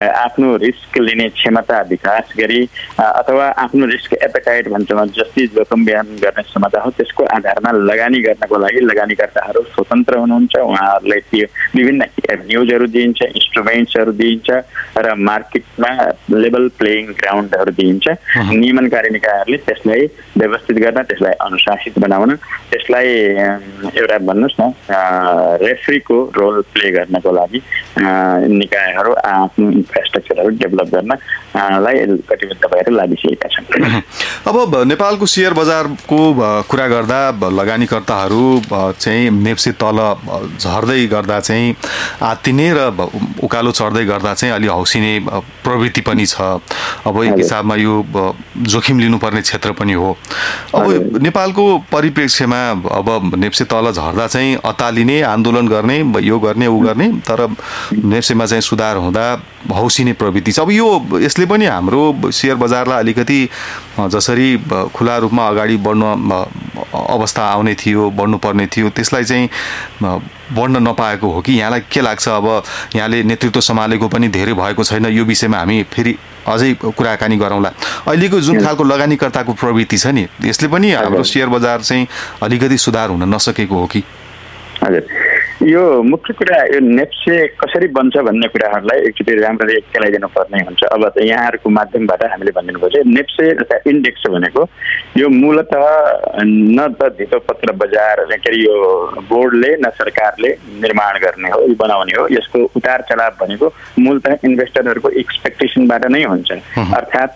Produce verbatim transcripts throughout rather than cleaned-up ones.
आफ्नो रिस्क लिने क्षमता विकास गरी अथवा आफ्नो रिस्क एपेटाइट भन्छौँ जति जोखिम बिहान गर्ने क्षमता हो त्यसको आधारमा लगानी गर्नको लागि लगानीकर्ताहरू स्वतन्त्र हुनुहुन्छ। उहाँहरूलाई त्यो विभिन्न एभेन्यूजहरू दिइन्छ, इन्स्ट्रुमेन्ट्सहरू दिइन्छ र मार्केटमा लेभल प्लेइङ ग्राउन्डहरू दिइन्छ। नियमनकारी निकायहरूले त्यसलाई व्यवस्थित गर्न, त्यसलाई अनुशासित बनाउन, त्यसलाई एउटा भन्नुहोस् न रेफ्रीको रोल प्ले गर्नको लागि निकायहरू आफ्नो इन्फ्रास्ट्रक्चरहरू डेभलप गर्नलाई कटिबद्ध भएर लागिसकेका छन्। अब नेपालको सेयर बजारको कुरा गर्दा लगानीकर्ताहरू चाहिँ नेप्से तल झर्दै गर्दा चाहिँ आत्तिने र उकालो चढ्दै गर्दा चाहिँ अलि हौसिने प्रवृत्ति पनि छ। अब एक हिसाबमा यो जोखिम लिनुपर्ने क्षेत्र पनि हो। अब नेपालको परिप्रेक्ष्यमा अब नेप्से तल झर्दा चाहिँ अतालिने, आन्दोलन गर्ने, यो गर्ने ऊ गर्ने, तर नेप्सेमा चाहिँ सुधार हुँदा हौसिने प्रवृत्ति छ। अब यो यसले पनि हाम्रो सेयर बजारलाई अलिकति जसरी खुला रूपमा अगाडि बढ्न अवस्था आउने थियो, बढ्नुपर्ने थियो, त्यसलाई चाहिँ बढ्न नपाएको हो कि? यहाँलाई के लाग्छ? अब यहाँले नेतृत्व सम्हालेको पनि धेरै भएको छैन, यो विषयमा हामी फेरि अझै कुराकानी गरौँला। अहिलेको जुन खालको लगानीकर्ताको प्रवृत्ति छ नि, यसले पनि हाम्रो सेयर बजार चाहिँ अलिकति सुधार हुन नसकेको हो कि? हजुर, यो मुख्य कुरा यो नेप्से कसरी बन्छ भन्ने कुराहरूलाई एकचोटि राम्ररी खेलाइदिनु पर्ने हुन्छ। अब त यहाँहरूको माध्यमबाट हामीले भनिदिनु पर्छ नेप्से तथा इन्डेक्स भनेको यो मूलतः न त धितोपत्र बजार के अरे यो बोर्डले न सरकारले निर्माण गर्ने हो, यो बनाउने हो। यसको उतार चढाव भनेको मूलतः इन्भेस्टरहरूको एक्सपेक्टेसनबाट नै हुन्छ। अर्थात्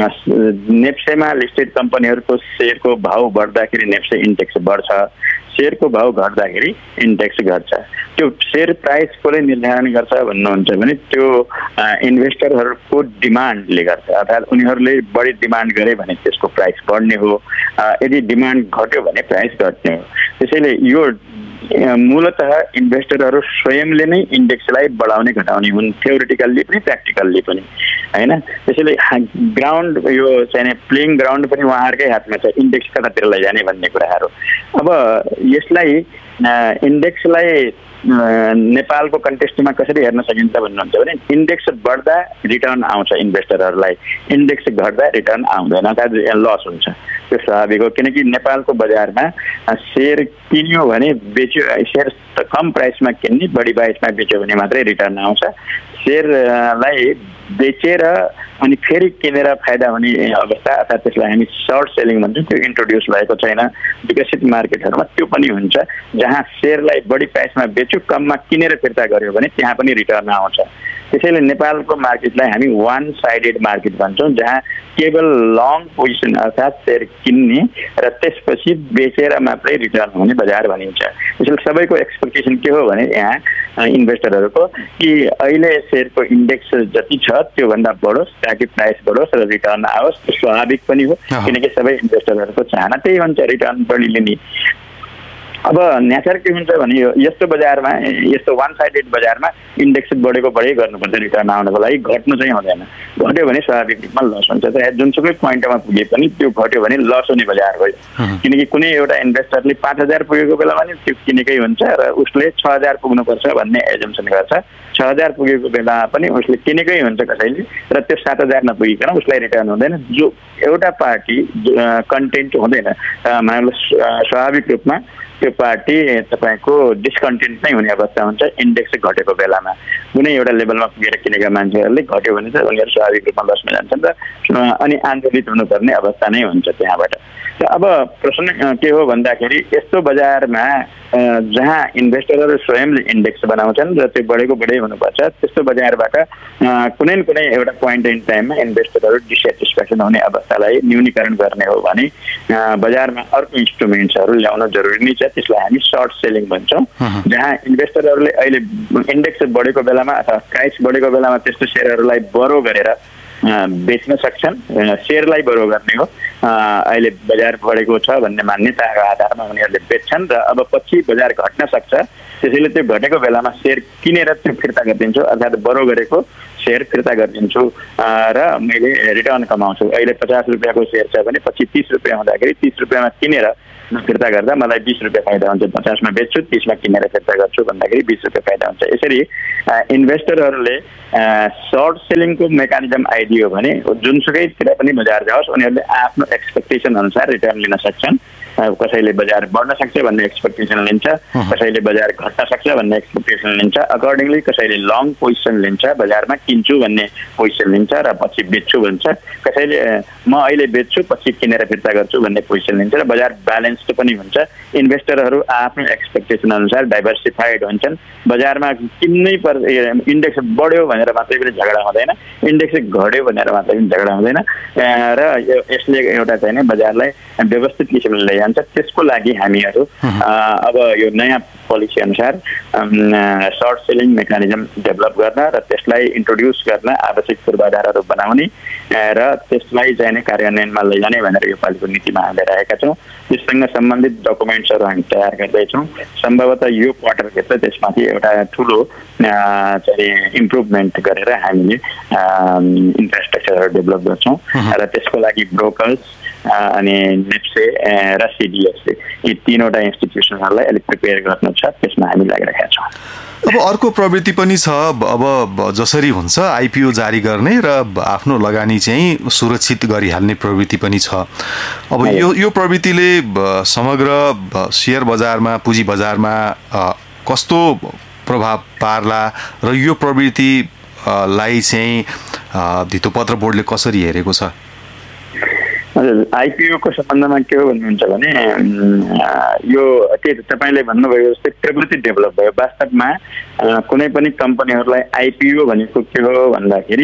नेप्सेमा लिस्टेड कम्पनीहरूको सेयरको भाउ बढ्दाखेरि नेप्से इन्डेक्स बढ्छ, सेयरको भाउ घट्दाखेरि इन्डेक्स घट्छ। त्यो सेयर प्राइस कसले निर्धारण गर्छ भन्नुहुन्छ भने त्यो इन्भेस्टरहरूको डिमान्डले गर्छ। अर्थात् उनीहरूले बढी डिमान्ड गरे भने त्यसको प्राइस बढ्ने हो, यदि डिमान्ड घट्यो भने प्राइस घट्ने हो। त्यसैले यो मूलतः इन्भेस्टरहरू स्वयंले नै इन्डेक्सलाई बढाउने घटाउने हुन्, थ्योरिटिकल्ली पनि प्र्याक्टिकल्ली पनि, होइन? त्यसैले ग्राउन्ड यो चाहिँ प्लेइङ ग्राउन्ड पनि उहाँहरूकै हातमा छ, इन्डेक्स कतातिर लैजाने भन्ने कुराहरू। अब यसलाई इन्डेक्सलाई नेपालको कन्टेक्स्टमा कसरी हेर्न सकिन्छ भन्नुहुन्छ भने इन्डेक्स बढ्दा रिटर्न आउँछ इन्भेस्टरहरूलाई, इन्डेक्स घट्दा रिटर्न आउँदैन, अर्थात् लस हुन्छ। त्यो स्वाभाविक हो, किनकि नेपालको बजारमा सेयर किन्यो भने बेच्यो, सेयर कम प्राइसमा किन्ने, बढी प्राइसमा बेच्यो भने मात्रै रिटर्न आउँछ। सेयरलाई बेचेर अनि फेरि किनेर फाइदा हुने अवस्था, अर्थात् त्यसलाई हामी सर्ट सेलिङ भन्छौँ, त्यो इन्ट्रोड्युस भएको छैन विकसित मार्केटहरूमा। त्यो पनि हुन्छ जहाँ सेयरलाई बढी प्राइसमा बेच्यो, कममा किनेर फिर्ता गर्यो भने त्यहाँ पनि रिटर्न आउँछ। त्यसैले नेपालको मार्केटलाई हामी वान साइडेड मार्केट भन्छौँ, जहाँ केवल लङ पोजिसन अर्थात् सेयर किन्ने र त्यसपछि बेचेर मात्रै रिटर्न हुने बजार भनिन्छ। त्यसैले सबैको एक्सपेक्टेसन के हो भने यहाँ इन्भेस्टरहरूको कि अहिले सेयरको इन्डेक्स जति छ त्योभन्दा बढोस् ताकि प्राइस बढोस् र रिटर्न आओस्। त्यो स्वाभाविक पनि हो, किनकि सबै इन्भेस्टरहरूको चाहना त्यही हुन्छ, रिटर्न बढी लिने। अब नेचर के हुन्छ भने यो यस्तो बजारमा, यस्तो वान साइडेड बजारमा इन्डेक्स बढेको बढै गर्नुपर्छ रिटर्न आउनको लागि, घट्नु चाहिँ हुँदैन। घट्यो भने स्वाभाविक रूपमा लस हुन्छ। चाहे जुनसुकै पोइन्टमा पुगे पनि त्यो घट्यो भने लस हुने बजार भयो, किनकि कुनै एउटा इन्भेस्टरले पाँच हजार पुगेको बेलामा नि त्यो किनेकै हुन्छ र उसले छ हजार पुग्नुपर्छ भन्ने एजम्सन गर्छ। छ हजार पुगेको बेलामा पनि उसले किनेकै हुन्छ कसैले, र त्यो सात हजार नपुगिकन उसलाई रिटर्न हुँदैन। जो एउटा पार्टी कन्टेन्ट हुँदैन, स्वाभाविक रूपमा त्यो पार्टी तपाईँको डिस्कन्टेन्ट नै हुने अवस्था हुन्छ। इन्डेक्स घटेको बेलामा कुनै एउटा लेभलमा पुगेर किनेका मान्छेहरूले घट्यो भने चाहिँ उनीहरू स्वाभाविक रूपमा लसमा जान्छन् र अनि आन्दोलित हुनुपर्ने अवस्था नै हुन्छ त्यहाँबाट। र अब प्रश्न के हो भन्दाखेरि यस्तो बजारमा जहाँ इन्भेस्टरहरू स्वयंले इन्डेक्स बनाउँछन् र त्यो बढेको बढै हुनुपर्छ, त्यस्तो बजारबाट कुनै न कुनै एउटा पोइन्ट इन टाइममा इन्भेस्टरहरू डिसेटिस्फ्याक्सन हुने अवस्थालाई न्यूनीकरण गर्ने हो भने बजारमा अर्को इन्स्ट्रुमेन्ट्सहरू ल्याउन जरुरी नै छ। त्यसलाई हामी सर्ट सेलिङ भन्छौँ, जहाँ इन्भेस्टरहरूले अहिले इन्डेक्स बढेको बेलामा अथवा प्राइस बढेको बेलामा त्यस्तो सेयरहरूलाई बरो गरेर बेच्न सक्छन्। सेयरलाई बरो गर्ने हो, अहिले बजार बढेको छ भन्ने मान्यताको आधारमा उनीहरूले बेच्छन् र अब पछि बजार घट्न सक्छ, त्यसैले त्यो घटेको बेलामा सेयर किनेर त्यो फिर्ता गरिदिन्छौँ। अर्थात् बरो गरेको सेयर फिर्ता गरिदिन्छु र मैले रिटर्न कमाउँछु। अहिले पचास रुपियाँको सेयर छ भने पछि तीस रुपियाँ हुँदाखेरि तीस रुपियाँमा किनेर फिर्ता गर्दा मलाई बीस रुपियाँ फाइदा हुन्छ, पचासमा बेच्छु तीसमा किनेर फिर्ता गर्छु भन्दाखेरि बीस रुपियाँ फाइदा हुन्छ। यसरी इन्भेस्टरहरूले सर्ट सेलिङको मेकानिजम आइदियो भने जुनसुकैतिर पनि बजार जाओस् उनीहरूले आफ्नो एक्सपेक्टेसन अनुसार रिटर्न लिन सक्छन्। कसैले बजार बढ्न सक्छ भन्ने एक्सपेक्टेसन लिन्छ, कसैले बजार घट्न सक्छ भन्ने एक्सपेक्टेसन लिन्छ, अकर्डिङली कसैले लङ पोजिसन लिन्छ, बजारमा किन्छु भन्ने पोजिसन लिन्छ र पछि बेच्छु भन्छ, कसैले म अहिले बेच्छु पछि किनेर फिर्ता गर्छु भन्ने पोजिसन लिन्छ र बजार ब्यालेन्स्ड पनि हुन्छ। इन्भेस्टरहरू आफ्नो एक्सपेक्टेसन अनुसार डाइभर्सिफाइड हुन्छन्। बजारमा किन्नै पर्छ, इन्डेक्स बढ्यो भनेर मात्रै पनि झगडा हुँदैन, इन्डेक्स घट्यो भनेर मात्रै पनि झगडा हुँदैन र यसले एउटा चाहिँ बजारलाई व्यवस्थित किसिमले ल्याइन्छ। त्यसको लागि हामीहरू अब यो नयाँ पोलिसी अनुसार सर्ट सेलिङ मेकानिजम डेभलप गर्न र त्यसलाई इन्ट्रोड्युस गर्न आवश्यक पूर्वाधारहरू बनाउने र त्यसलाई चाहिँ कार्यान्वयनमा लैजाने भनेर यो पालिको नीतिमा हामीले राखेका छौँ। त्यससँग सम्बन्धित डकुमेन्ट्सहरू हामी तयार गर्दैछौँ। सम्भवतः यो क्वार्टरभित्र त्यसमाथि एउटा ठुलो चाहिँ इम्प्रुभमेन्ट गरेर हामीले इन्फ्रास्ट्रक्चरहरू डेभलप गर्छौँ र त्यसको लागि ब्रोकर्स अनि नेप्से र सिडिएसए यी तीनवटा इन्स्टिट्युसनहरूलाई अलिक प्रिपेयर गर्नु छ, त्यसमा हामी लागिरहेका छौँ। अब अर्को प्रवृत्ति पनि छ, अब जसरी हुन्छ आइपिओ जारी गर्ने र आफ्नो लगानी चाहिँ सुरक्षित गरिहाल्ने प्रवृत्ति पनि छ। अब यो यो प्रवृत्तिले समग्र सेयर बजारमा पुँजी बजारमा कस्तो प्रभाव पार्ला र यो प्रवृत्तिलाई चाहिँ धितोपत्र बोर्डले कसरी हेरेको छ? हजुर, आइपिओको सम्बन्धमा के हो भन्नुहुन्छ भने यो के तपाईँले भन्नुभयो जस्तै प्रवृत्ति डेभलप भयो। वास्तवमा कुनै पनि कम्पनीहरूलाई आइपिओ भनेको के हो भन्दाखेरि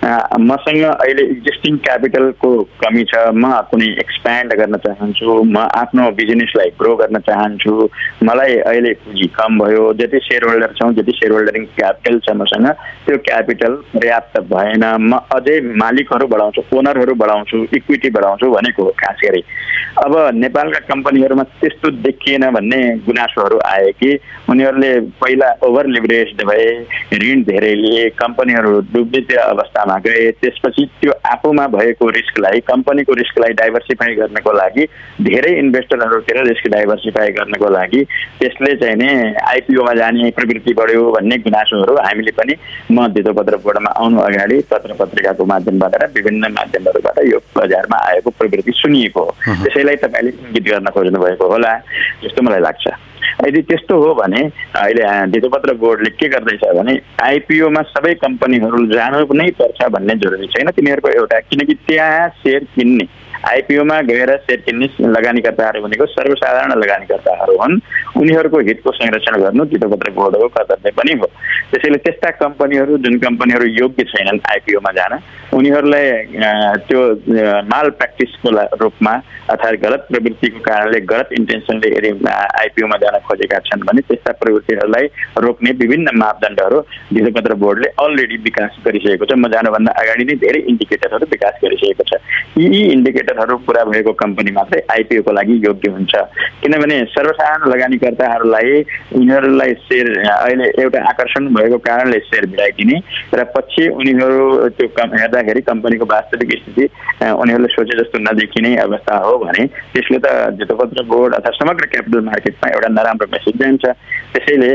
मसँग अहिले एक्जिस्टिङ क्यापिटलको कमी छ, म कुनै एक्सप्यान्ड गर्न चाहन्छु, म आफ्नो बिजनेसलाई ग्रो गर्न चाहन्छु, मलाई अहिले पुँजी कम भयो, जति सेयर होल्डर छौँ जति सेयर होल्डरिङ क्यापिटल छ मसँग त्यो क्यापिटल पर्याप्त भएन, म अझै मालिकहरू बढाउँछु, ओनरहरू बढाउँछु, इक्विटी बढाउँछु भनेको खास गरी। अब नेपालका कम्पनीहरूमा त्यस्तो देखिएन भन्ने गुनासोहरू आए कि उनीहरूले पहिला ओभर लिभरेज्ड भए, ऋण धेरै लिए, कम्पनीहरू डुब्ने अवस्थामा गए, त्यसपछि त्यो आफूमा भएको रिस्कलाई कम्पनीको रिस्कलाई डाइभर्सिफाई गर्नको लागि धेरै इन्भेस्टरहरूतिर रिस्क डाइभर्सिफाई गर्नको लागि त्यसले चाहिँ नि आइपिओमा जाने प्रवृत्ति बढ्यो भन्ने गुनासोहरू हामीले पनि म धितोपत्र बोर्डमा आउनु अगाडि पत्र पत्रिकाको माध्यमबाट र विभिन्न माध्यमहरूबाट यो बजारमा आएको प्रवृत्ति सुनिएको हो। त्यसैलाई तपाईँले इङ्गित गर्न खोज्नु भएको होला जस्तो मलाई लाग्छ। यदि त्यस्तो हो भने अहिले धितोपत्र बोर्डले के गर्दैछ भने आइपिओमा सबै कम्पनीहरू जानु नै पर्छ भन्ने जरुरी छैन। तिनीहरूको एउटा, किनकि त्यहाँ सेयर किन्ने आइपिओमा गएर सेयर किन्ने लगानीकर्ताहरू भनेको सर्वसाधारण लगानीकर्ताहरू हुन्, उनीहरूको हितको संरक्षण गर्नु धितोपत्र बोर्डको कर्तव्य पनि हो। त्यसैले त्यस्ता कम्पनीहरू जुन कम्पनीहरू योग्य छैनन् आइपिओमा जान, उनीहरूलाई त्यो माल प्र्याक्टिसको रूपमा अथवा गलत प्रवृत्तिको कारणले गलत इन्टेन्सनले यदि आइपिओमा जान खोजेका छन् भने त्यस्ता प्रवृत्तिहरूलाई रोक्ने विभिन्न मापदण्डहरू धितोपत्र बोर्डले अलरेडी विकास गरिसकेको छ। म जानुभन्दा अगाडि नै धेरै इन्डिकेटरहरू विकास गरिसकेको छ। यी इन्डिकेटरहरू पुरा भएको कम्पनी मात्रै आइपिओको लागि योग्य हुन्छ, किनभने सर्वसाधारण लगानीकर्ताहरूलाई उनीहरूलाई सेयर अहिले एउटा आकर्षण भएको कारणले सेयर भिडाइदिने र पछि उनीहरू त्यो हेर्दाखेरि कम्पनीको वास्तविक स्थिति उनीहरूले सोचे जस्तो नदेखिने अवस्था हो भने त्यसले त धितोपत्र बोर्ड अथवा समग्र क्यापिटल मार्केटमा एउटा नराम्रो मेसेज जान्छ। त्यसैले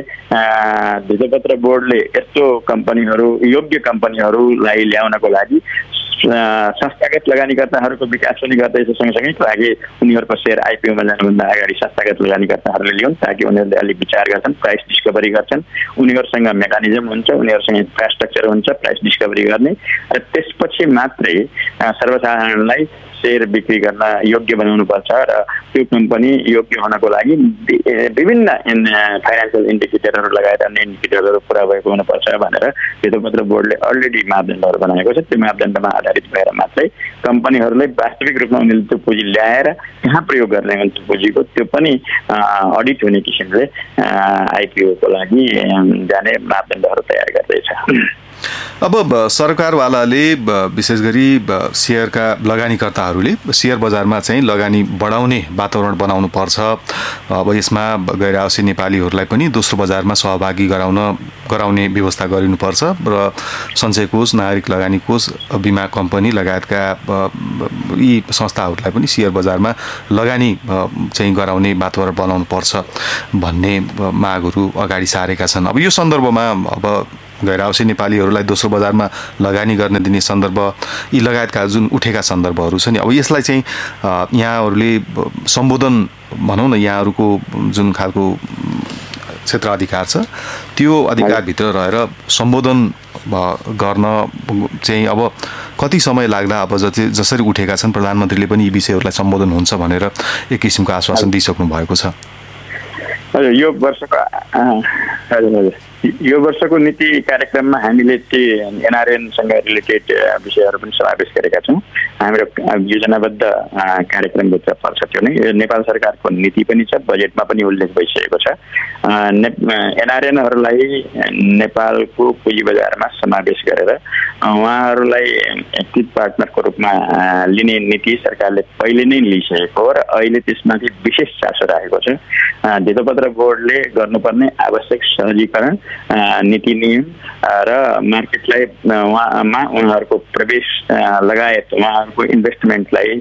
धितोपत्र बोर्डले यस्तो कम्पनीहरू योग्य कम्पनीहरूलाई ल्याउनको लागि संस्थागत लगानीकर्ताहरूको विकास पनि गर्दैछ। सँगसँगै लागि उनीहरूको सेयर आइपिओमा जानुभन्दा अगाडि संस्थागत लगानीकर्ताहरूले ल्याउन् ताकि उनीहरूले अलिक विचार गर्छन्, प्राइस डिस्कभरी गर्छन्, उनीहरूसँग मेकानिजम हुन्छ, उनीहरूसँग इन्फ्रास्ट्रक्चर हुन्छ प्राइस डिस्कभरी गर्ने र त्यसपछि मात्रै सर्वसाधारणलाई सेयर बिक्री गर्न योग्य बनाउनुपर्छ र त्यो कम्पनी योग्य हुनको लागि विभिन्न फाइनेन्सियल इन्डिकेटरहरू लगाएर अन्य इन्डिकेटरहरू पुरा भएको हुनुपर्छ भनेर धितोपत्र बोर्डले अलरेडी मापदण्डहरू बनाएको छ। त्यो मापदण्डमा आधारित भएर मात्रै कम्पनीहरूलाई वास्तविक रूपमा उनीहरूले त्यो पुँजी ल्याएर कहाँ प्रयोग गर्ने हुन्छ पुँजीको त्यो पनि अडिट हुने किसिमले आइपिओको लागि जाने मापदण्डहरू तयार गर्दैछ। अब सरकारवालाले विशेष गरी सेयरका लगानीकर्ताहरूले सेयर बजारमा चाहिँ लगानी बढाउने वातावरण बनाउनु पर्छ। अब यसमा गैर आवासीय नेपालीहरूलाई पनि दोस्रो बजारमा सहभागी गराउन गराउने व्यवस्था गरिनुपर्छ र सञ्चय कोष, नागरिक लगानी कोष, बिमा कम्पनी लगायतका यी संस्थाहरूलाई पनि सेयर बजारमा लगानी चाहिँ गराउने वातावरण बनाउनु पर्छ भन्ने मागहरू अगाडि सारेका छन्। अब यो सन्दर्भमा अब गैर आवासीय नेपालीहरूलाई दोस्रो बजारमा लगानी गर्न दिने सन्दर्भ, यी लगायतका जुन उठेका सन्दर्भहरू छ नि, अब यसलाई चाहिँ यहाँहरूले सम्बोधन भनौँ न, यहाँहरूको जुन खालको क्षेत्र अधिकार छ त्यो अधिकारभित्र रहेर सम्बोधन गर्न चाहिँ अब कति समय लाग्ला? अब जति जसरी उठेका छन् प्रधानमन्त्रीले पनि यी विषयहरूलाई सम्बोधन हुन्छ भनेर एक किसिमको आश्वासन दिइसक्नु भएको छ। हजुर, यो वर्षको हजुर हजुर यो वर्षको नीति कार्यक्रममा हामीले त्यो एनआरएनसँग रिलेटेड विषयहरू पनि समावेश गरेका छौँ। हाम्रो योजनाबद्ध कार्यक्रमभित्र पर्छ त्यो नै। नेपाल सरकारको नीति पनि छ, बजेटमा पनि उल्लेख भइसकेको छ। एनआरएनहरूलाई नेपालको पुँजी बजारमा समावेश गरेर उहाँहरूलाई एक्टिभ पार्टनरको रूपमा लिने नीति सरकारले पहिले नै लिइसकेको हो र अहिले त्यसमाथि विशेष चासो राखेको छ। धितोपत्र बोर्डले गर्नुपर्ने आवश्यक सहजीकरण, नीति नियम र मार्केटलाई उहाँमा उहाँहरूको प्रवेश लगायत उहाँहरूको इन्भेस्टमेन्टलाई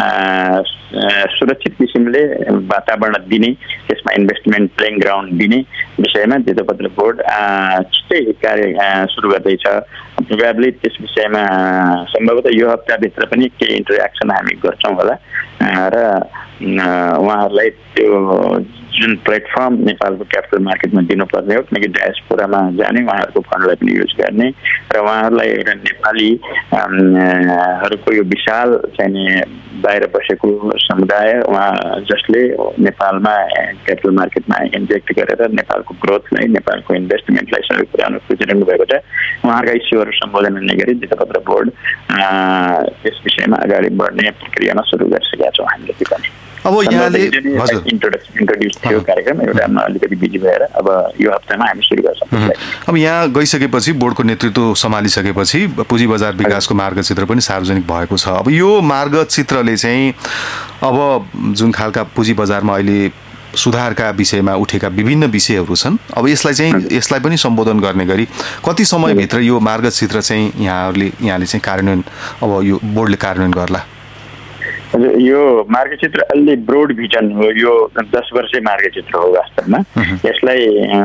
सुरक्षित किसिमले वातावरण दिने, त्यसमा इन्भेस्टमेन्ट प्लेइङ ग्राउन्ड दिने विषयमा धितोपत्र बोर्ड छिट्टै कार्य सुरु गर्दैछ। प्रोबेबली त्यस विषयमा सम्भवतः यो हप्ताभित्र पनि केही इन्टरेक्सन हामी गर्छौँ होला र उहाँहरूलाई त्यो जुन प्लेटफर्म नेपालको क्यापिटल मार्केटमा दिनुपर्ने हो, किनकि डायस्पोरामा जाने उहाँहरूको फन्डलाई पनि युज गर्ने र उहाँहरूलाई एउटा नेपाली हरूको यो विशाल चाहिँ बाहिर बसेको समुदाय उहाँ जसले नेपालमा क्यापिटल मार्केटमा इन्जेक्ट गरेर नेपालको ग्रोथलाई, नेपालको इन्भेस्टमेन्टलाई सहयोग पुर्याउन खोजिरहनु भएको छ। उहाँहरूका इस्युहरू सम्बोधन हुने गरी धितोपत्र बोर्ड त्यस विषयमा अगाडि बढ्ने प्रक्रियामा सुरु गरिसकेका छौँ हामीले पनि। अब यहाँले इन्ट्रोडक्सन इन्ट्रोड्युस थियो कार्यक्रम एउटामा अलिकति बिजी भएर अब यो हप्तामा हामी सुरु गर्छौँ। अब यहाँ गइसकेपछि बोर्डको नेतृत्व सम्हालिसकेपछि पुँजी बजार विकासको मार्गचित्र पनि सार्वजनिक भएको छ। अब यो मार्गचित्रले चाहिँ अब जुन खालका पुँजी बजारमा अहिले सुधारका विषयमा उठेका विभिन्न विषयहरू छन्, अब यसलाई चाहिँ यसलाई पनि सम्बोधन गर्ने गरी कति समयभित्र यो मार्गचित्र चाहिँ यहाँहरूले यहाँले चाहिँ कार्यान्वयन अब यो बोर्डले कार्यान्वयन गर्ला? हजुर, यो मार्गचित्र अलि ब्रोड भिजन हो। यो दस वर्षे मार्गचित्र हो वास्तवमा। यसलाई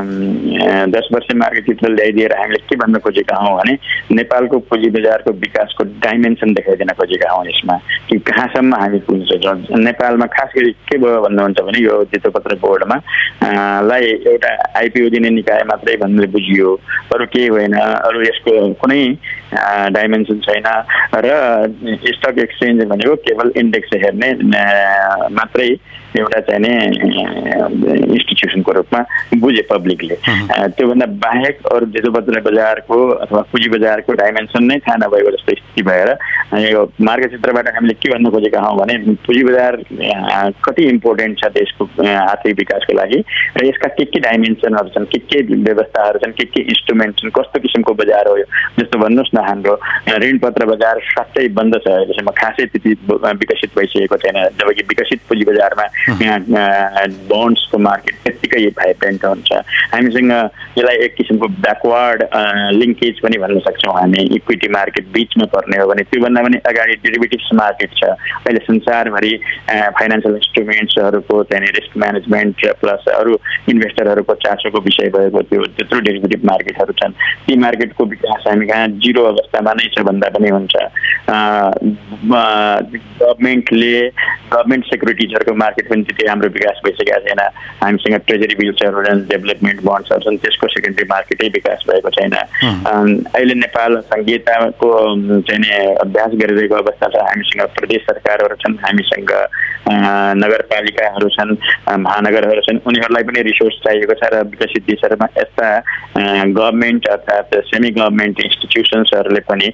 दस वर्षे मार्गचित्र ल्याइदिएर हामीले के भन्न खोजेका हौँ भने नेपालको पुँजी बजारको विकासको डाइमेन्सन देखाइदिन खोजेका हौँ यसमा, कि कहाँसम्म हामी पुग्न सक्छौँ। नेपालमा खास गरी के भयो भन्नुहुन्छ भने यो धितोपत्र बोर्डमा लाई एउटा आइपिओ दिने निकाय मात्रै भन्ने बुझियो, अरू केही होइन, अरू यसको कुनै डाइमेन्सन छैन र स्टक एक्सचेन्ज भनेको केवल इन्डेक्स हेर्ने मात्रै एउटा चाहिने इन्स्टिट्युसनको रूपमा बुझे पब्लिकले। त्योभन्दा बाहेक अरू धितोपत्र बजारको अथवा पुँजी बजारको डाइमेन्सन नै थाहा नभएको जस्तो स्थिति भएर यो मार्गचित्रबाट हामीले के भन्न खोजेका हौँ भने पुँजी बजार कति इम्पोर्टेन्ट छ देशको आर्थिक विकासको लागि र यसका के के डाइमेन्सनहरू छन्, के के व्यवस्थाहरू छन्, के के इन्स्ट्रुमेन्ट छन्, कस्तो किसिमको बजार हो यो। जस्तो भन्नुहोस् न, हाम्रो ऋणपत्र बजार स्वाटै बन्द छ, यसमा खासै त्यति विकसित भइसकेको छैन, जबकि विकसित पुँजी बजारमा यहाँ बोन्ड्सको मार्केट त्यत्तिकै भाइब्रेन्ट हुन्छ। हामीसँग यसलाई एक किसिमको ब्याकवर्ड लिङ्केज पनि भन्न सक्छौँ हामी। इक्विटी मार्केट बिचमा पर्ने हो भने त्योभन्दा पनि अगाडि डेरिभेटिभ्स मार्केट छ। अहिले संसारभरि फाइनेन्सियल इन्स्ट्रुमेन्ट्सहरूको चाहिँ रिस्क म्यानेजमेन्ट प्लस अरू इन्भेस्टरहरूको चासोको विषय भएको त्यो त्यत्रो डेरिभेटिभ मार्केटहरू छन्। ती मार्केटको विकास हामी कहाँ जिरो अवस्थामा नै छ भन्दा पनि हुन्छ। गभर्मेन्टले गभर्मेन्ट सेक्युरिटिजहरूको मार्केट पनि त्यति राम्रो विकास भइसकेको छैन। हामीसँग ट्रेजरी बिल्सहरू छन्, डेभलपमेन्ट बन्ड्सहरू छन्, त्यसको सेकेन्डरी मार्केटै विकास भएको छैन। अहिले नेपाल संहिताको चाहिँ अभ्यास गरिरहेको अवस्था छ। हामीसँग प्रदेश सरकारहरू छन्, हामीसँग नगरपालिकाहरू छन्, महानगरहरू छन्, उनीहरूलाई पनि रिसोर्स चाहिएको छ र विकसित देशहरूमा यस्ता गभर्मेन्ट अर्थात् सेमी गभर्मेन्ट इन्स्टिट्युसन्सहरूले पनि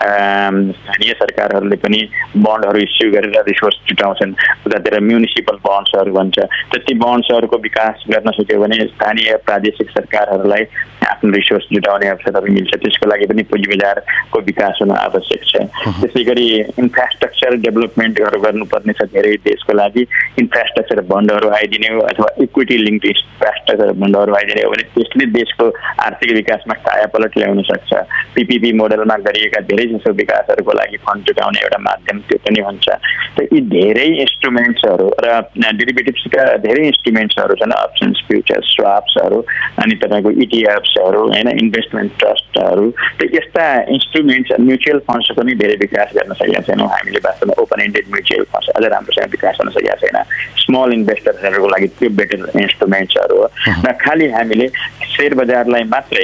स्थानीय सरकारहरूले पनि बन्डहरू इस्यु गरेर रिसोर्स जुटाउँछन्। उतातिर म्युनिसिपल बन्ड्सहरू भन्छ। ती बन्ड्सहरूको विकास गर्न सक्यो भने स्थानीय प्रादेशिक सरकारहरूलाई आफ्नो रिसोर्स जुटाउने अवसरहरू मिल्छ। त्यसको लागि पनि पुँजी बजारको विकास हुन आवश्यक छ। त्यसै गरी इन्फ्रास्ट्रक्चर डेभलपमेन्टहरू गर्नुपर्ने छ। धेरै देशको लागि इन्फ्रास्ट्रक्चर बन्डहरू आइदिने हो अथवा इक्विटी लिङ्क इन्फ्रास्ट्रक्चर बन्डहरू आइदिने हो भने त्यसले देशको आर्थिक विकासमा कायापलट ल्याउन सक्छ। पिपिपी मोडलमा गरिएका धेरै जसो विकासहरूको लागि फन्ड जुटाउने एउटा माध्यम त्यो पनि हुन्छ। त यी धेरै इन्स्ट्रुमेन्ट्सहरू र डेरिभेटिभ्सका धेरै इन्स्ट्रुमेन्ट्सहरू छन्, अप्सन्स, फ्युचर्स, स्वाप्सहरू, अनि तपाईँको इटिएफ्सहरू होइन, इन्भेस्टमेन्ट ट्रस्टहरू। त यस्ता इन्स्ट्रुमेन्ट्स म्युचुअल फन्ड्सको पनि धेरै विकास गर्न सकेका छैनौँ हामीले। वास्तवमा ओपन एन्डेड म्युचुअल फन्ड्स अझ राम्रोसँग विकास गर्न सकेका छैन। स्मल इन्भेस्टर्सहरूको लागि त्यो बेटर इन्स्ट्रुमेन्ट्सहरू हो र खालि हामीले सेयर बजारलाई मात्रै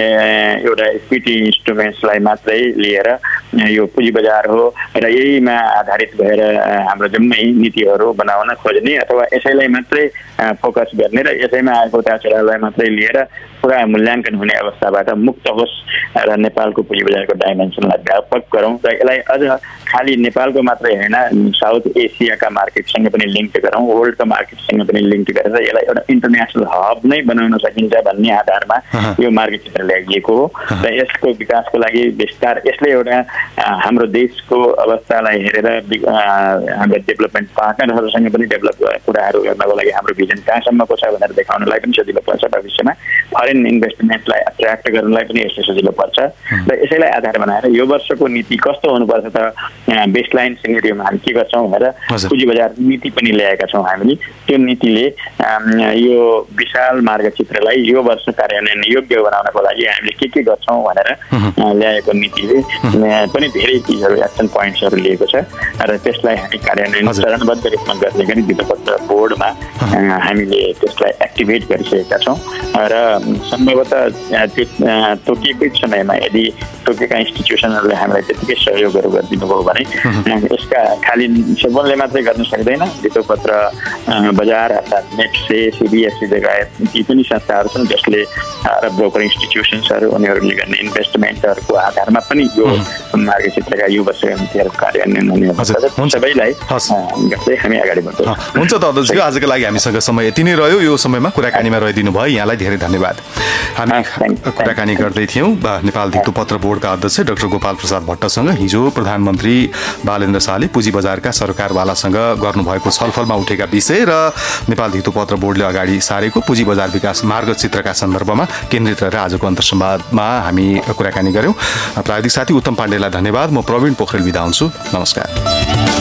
एउटा इक्विटी इन्स्ट्रुमेन्ट्सलाई मात्रै लिएर यो पुँजी बजार हो र यहीमा आधारित भएर हाम्रो जम्मै नीतिहरू बनाउन खोज्ने अथवा यसैलाई मात्रै फोकस गर्ने र यसैमा आएको उतारचढावलाई मात्रै लिएर पुरा मूल्याङ्कन हुने अवस्थाबाट मुक्त होस् र नेपालको पुँजी बजारको डाइमेन्सनलाई व्यापक गरौँ र यसलाई अझ खालि नेपालको मात्रै होइन, साउथ एसियाका मार्केटसँग पनि लिङ्क गरौँ, वर्ल्डको मार्केटसँग पनि लिङ्क गरेर यसलाई एउटा इन्टरनेसनल हब नै बनाउन सकिन्छ भन्ने आधारमा यो मार्केट क्षेत्र ल्याइएको हो र यसको विकासको लागि विस्तार यसले एउटा हाम्रो देशको अवस्थालाई हेरेर हाम्रो डेभलपमेन्ट पार्टनरहरूसँग पनि डेभलप कुराहरू गर्नको लागि हाम्रो भिजन कहाँसम्मको छ भनेर देखाउनलाई पनि सजिलो पर्छ। भविष्यमा फरेन इन्भेस्टमेन्टलाई एट्र्याक्ट गर्नलाई पनि यसले सजिलो पर्छ र यसैलाई आधार बनाएर यो वर्षको नीति कस्तो हुनुपर्छ त बेसलाइन सिनेरियोमा हामी के गर्छौँ भनेर पुँजी बजार नीति पनि ल्याएका छौँ हामीले। त्यो नीतिले यो विशाल मार्गचित्रलाई यो वर्ष कार्यान्वयन योग्य बनाउनको लागि हामीले के के गर्छौँ भनेर ल्याएको नीतिले पनि धेरै चिजहरू एक्सन पोइन्ट्सहरू लिएको छ र त्यसलाई हामी कार्यान्वयन चरणबद्ध रूपमा गर्ने गरी धितोपत्र बोर्डमा हामीले त्यसलाई एक्टिभेट गरिसकेका छौँ र सम्भवतः त्यो तोकिएकै समयमा यदि तोकेका इन्स्टिट्युसनहरूले हामीलाई त्यतिकै सहयोगहरू गरिदिनु भयो भने यसका खालि सेबनले मात्रै गर्न सक्दैन। धितोपत्र बजार अर्थात् नेप्से, सिबिएसई लगायत ती पनि संस्थाहरू छन् जसले र ब्रोकर इन्स्टिट्युसन्सहरू उनीहरूले गर्ने इन्भेस्टमेन्टहरूको आधारमा पनि यो मार्केट क्षेत्रका यो वर्षका नीतिहरू कार्यान्वयन हुने सबैलाई गर्दै हामी अगाडि बढ्छौँ। हुन्छ त अध्यक्ष, आजको लागि हामीसँग समय यति नै रह्यो। यो समयमा कुराकानीमा रहिदिनु भयो, यहाँलाई धेरै धन्यवाद। हामी कुराकानी गर्दै थियौँ नेपाल धितोपत्र बोर्डका अध्यक्ष डाक्टर गोपाल प्रसाद भट्टसँग। हिजो प्रधानमन्त्री बालेन्द्र शाहले पुँजी बजारका सरकारवालासँग गर्नुभएको छलफलमा उठेका विषय र नेपाल धितोपत्र बोर्डले अगाडि सारेको पुँजी बजार विकास मार्गचित्रका सन्दर्भमा केन्द्रित रहेर आजको अन्तर्संवादमा हामी कुराकानी गर्यौँ। प्राविधिक साथी उत्तम पाण्डेलाई धन्यवाद। म प्रवीण पोखरेल बिदा हुन्छु। नमस्कार।